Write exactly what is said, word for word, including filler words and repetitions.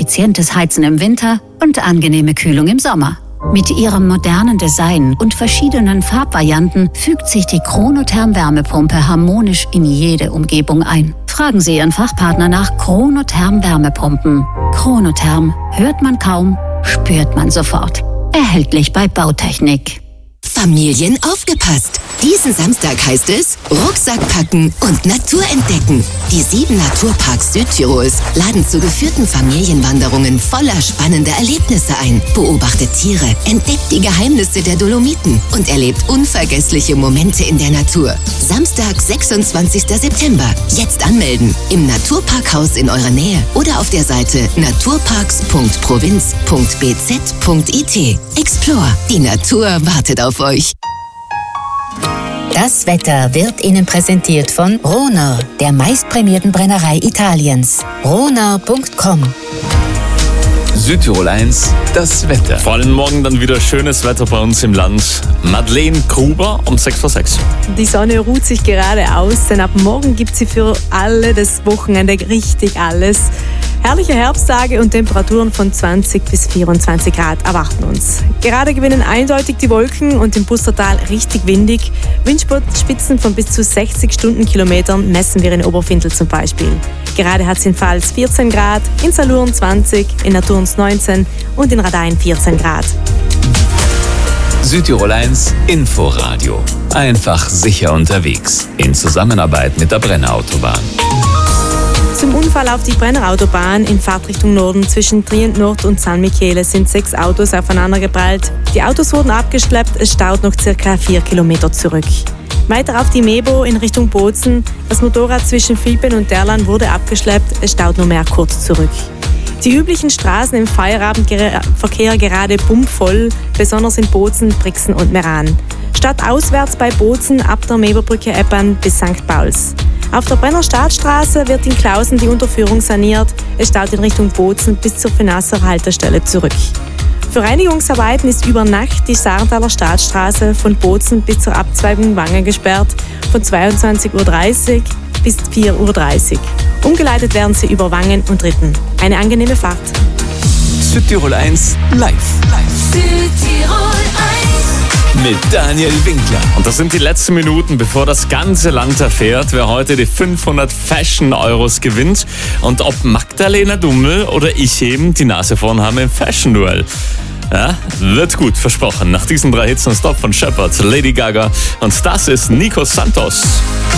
effizientes Heizen im Winter und angenehme Kühlung im Sommer. Mit ihrem modernen Design und verschiedenen Farbvarianten fügt sich die Chronotherm Wärmepumpe harmonisch in jede Umgebung ein. Fragen Sie Ihren Fachpartner nach Chronotherm Wärmepumpen. Chronotherm hört man kaum, spürt man sofort. Erhältlich bei Bautechnik. Familien aufgepasst! Diesen Samstag heißt es Rucksack packen und Natur entdecken. Die sieben Naturparks Südtirols laden zu geführten Familienwanderungen voller spannender Erlebnisse ein. Beobachtet Tiere, entdeckt die Geheimnisse der Dolomiten und erlebt unvergessliche Momente in der Natur. Samstag, sechsundzwanzigster September. Jetzt anmelden im Naturparkhaus in eurer Nähe oder auf der Seite naturparks punkt provinz punkt b z punkt i t. Explore, die Natur wartet auf euch. Das Wetter wird Ihnen präsentiert von Rohner, der meistprämierten Brennerei Italiens. rohner punkt com. Südtirol eins, das Wetter. Vor allem morgen dann wieder schönes Wetter bei uns im Land. Madeleine Gruber um sechs vor sechs. Die Sonne ruht sich gerade aus, denn ab morgen gibt sie für alle das Wochenende richtig alles. Herrliche Herbsttage und Temperaturen von zwanzig bis vierundzwanzig Grad erwarten uns. Gerade gewinnen eindeutig die Wolken und im Pustertal richtig windig. Windspitzen von bis zu sechzig Stundenkilometern messen wir in Oberfindel zum Beispiel. Gerade hat es in Pfalz vierzehn Grad, in Salurn zwanzig, in Naturns neunzehn und in Radain vierzehn Grad. Südtirol eins Inforadio. Einfach sicher unterwegs. In Zusammenarbeit mit der Brenner Autobahn. Zum Unfall auf die Brenner Autobahn in Fahrtrichtung Norden zwischen Trient Nord und San Michele sind sechs Autos aufeinandergeprallt. Die Autos wurden abgeschleppt, es staut noch circa vier Kilometer zurück. Weiter auf die Mebo in Richtung Bozen. Das Motorrad zwischen Vilpen und Derlan wurde abgeschleppt, es staut nur mehr kurz zurück. Die üblichen Straßen im Feierabendverkehr gerade pumpvoll, besonders in Bozen, Brixen und Meran. Stadtauswärts bei Bozen ab der Meberbrücke Eppern bis Sankt Pauls. Auf der Brenner Staatsstraße wird in Klausen die Unterführung saniert. Es staut in Richtung Bozen bis zur Finasser Haltestelle zurück. Für Reinigungsarbeiten ist über Nacht die Sarntaler Staatsstraße von Bozen bis zur Abzweigung Wangen gesperrt, von zweiundzwanzig Uhr dreißig bis vier Uhr dreißig. Umgeleitet werden sie über Wangen und Ritten. Eine angenehme Fahrt. Südtirol eins live. Südtirol eins Mit Daniel Winkler. Und das sind die letzten Minuten, bevor das ganze Land erfährt, wer heute die fünfhundert Fashion-Euros gewinnt und ob Magdalena Dummel oder ich eben die Nase vorn haben im Fashion-Duell. Ja, wird gut, versprochen. Nach diesen drei Hits und Stop von Shepard, Lady Gaga und das ist Nico Santos.